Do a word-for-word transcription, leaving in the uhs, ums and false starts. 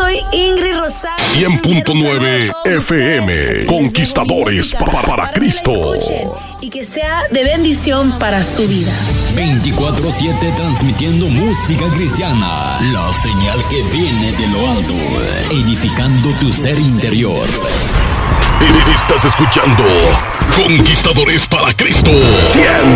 soy Ingrid Rosario. cien punto nueve F M, Conquistadores pa- para Cristo. Y que sea de bendición para su vida. veinticuatro siete transmitiendo música cristiana. La señal que viene de lo alto, edificando tu ser interior. Estás escuchando Conquistadores para Cristo. cien